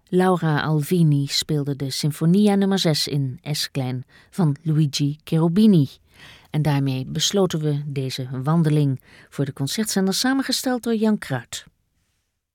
Laura Alvini speelde de Sinfonia nummer 6 in Es-klein van Luigi Cherubini. En daarmee besloten we deze wandeling voor de concertzender samengesteld door Jan Kruid.